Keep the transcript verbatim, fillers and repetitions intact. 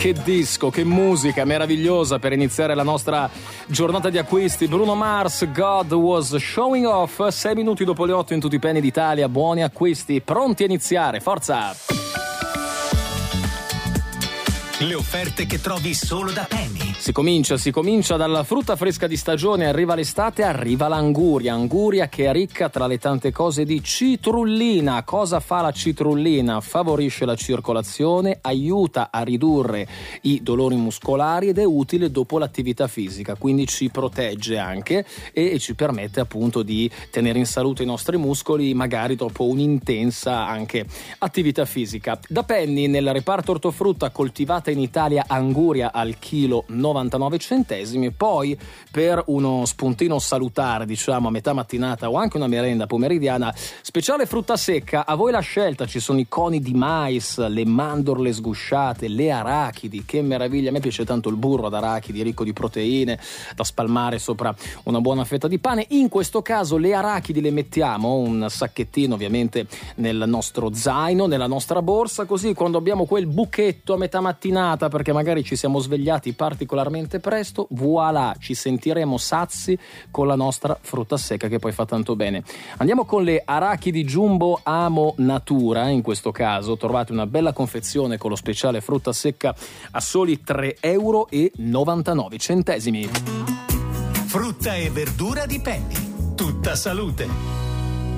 Che disco, che musica meravigliosa per iniziare la nostra giornata di acquisti. Bruno Mars, God Was Showing Off. Sei minuti dopo le otto in tutti i penny d'Italia. Buoni acquisti, pronti a iniziare, forza! Le offerte che trovi solo da Penny. Si comincia, si comincia dalla frutta fresca di stagione, arriva l'estate, arriva l'anguria. Anguria che è ricca tra le tante cose di citrullina. Cosa fa la citrullina? Favorisce la circolazione, aiuta a ridurre i dolori muscolari ed è utile dopo l'attività fisica, quindi ci protegge anche e ci permette appunto di tenere in salute i nostri muscoli magari dopo un'intensa anche attività fisica. Da Penny, nel reparto ortofrutta, coltivata in Italia anguria al chilo novantanove centesimi. Poi per uno spuntino salutare, diciamo a metà mattinata o anche una merenda pomeridiana, speciale frutta secca. A voi la scelta, ci sono i coni di mais, le mandorle sgusciate, le arachidi, che meraviglia, a me piace tanto il burro d'arachidi ricco di proteine da spalmare sopra una buona fetta di pane. In questo caso le arachidi le mettiamo un sacchettino ovviamente nel nostro zaino, nella nostra borsa, così quando abbiamo quel buchetto a metà mattinata perché magari ci siamo svegliati particolarmente presto, voilà, ci sentiremo sazi con la nostra frutta secca che poi fa tanto bene. Andiamo con le arachidi Jumbo Amo Natura. In questo caso trovate una bella confezione con lo speciale frutta secca a soli tre euro e novantanove centesimi. Frutta e verdura di Penny, tutta salute.